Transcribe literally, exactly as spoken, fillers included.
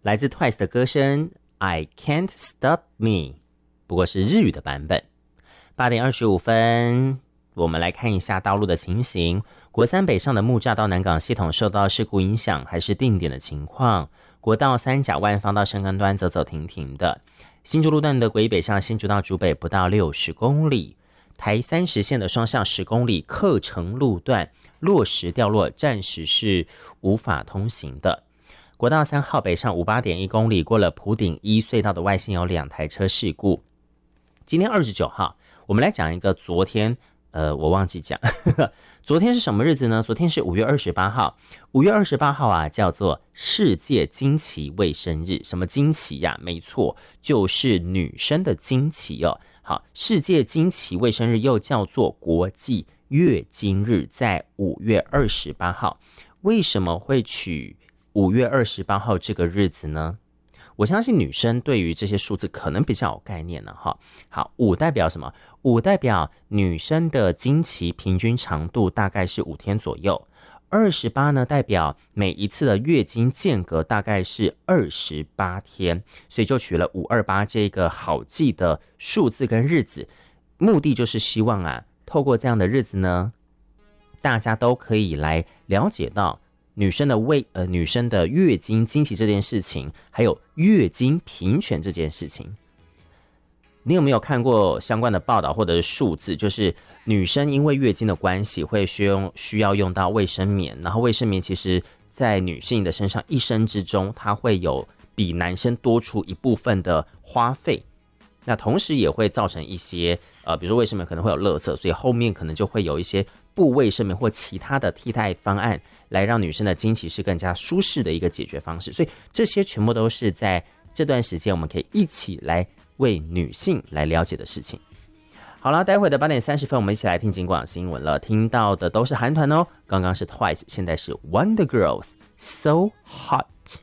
来自 Twice 的歌声 I Can't Stop Me， 不过是日语的版本。八点二十五分，我们来看一下道路的情形。国三北上的木栅到南港系统受到事故影响，还是定点的情况。国道三甲万方到深坑端走走停停的。新竹路段的国一北上新竹到竹北不到六十公里。台三十线的双向十公里客城路段落石掉落，暂时是无法通行的。国道三号北上五八点一公里，过了埔顶一隧道的外线有两台车事故。今天二十九号，我们来讲一个昨天，呃，我忘记讲，呵呵昨天是什么日子呢？昨天是五月二十八号。五月二十八号啊，叫做世界经期卫生日。什么经期呀、啊？没错，就是女生的经期哦。好，世界经期卫生日又叫做国际月经日，在五月二十八号。为什么会取五月二十八号这个日子呢？我相信女生对于这些数字可能比较有概念了哈。好，五代表什么？五代表女生的经期平均长度大概是五天左右。二十八呢，代表每一次的月经间隔大概是二十八天，所以就取了五二八这个好记的数字跟日子，目的就是希望啊，透过这样的日子呢，大家都可以来了解到女生的胃呃女生的月经经期这件事情，还有月经平权这件事情。你有没有看过相关的报道或者是数字？就是女生因为月经的关系会需用需要用到卫生棉，然后卫生棉其实在女性的身上一生之中，它会有比男生多出一部分的花费。那同时也会造成一些呃，比如说卫生棉可能会有垃圾，所以后面可能就会有一些布卫生棉或其他的替代方案，来让女生的经期是更加舒适的一个解决方式。所以这些全部都是在这段时间我们可以一起来为女性来了解的事情。好了，待会的八点三十分，我们一起来听警广新闻了。听到的都是韩团哦，刚刚是 Twice， 现在是 Wonder Girls，So Hot。